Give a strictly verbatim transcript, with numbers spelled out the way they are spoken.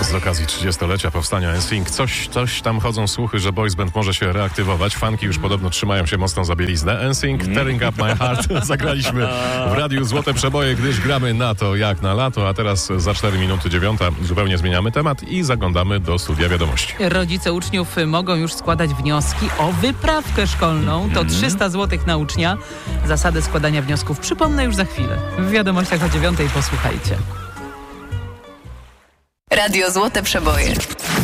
Z okazji trzydziestolecia powstania N Sync coś, coś tam chodzą słuchy, że boys band może się reaktywować. Fanki już podobno trzymają się mocno za bieliznę. N Sync, Tearing Up My Heart zagraliśmy w radiu Złote Przeboje, gdyż gramy na to jak na lato, a teraz za cztery minuty dziewiąta zupełnie zmieniamy temat i zaglądamy do studia wiadomości. Rodzice uczniów mogą już składać wnioski o wyprawkę szkolną. To trzysta złotych na ucznia. Zasady składania wniosków przypomnę już za chwilę. W wiadomościach o dziewiątej posłuchajcie. Radio Złote Przeboje.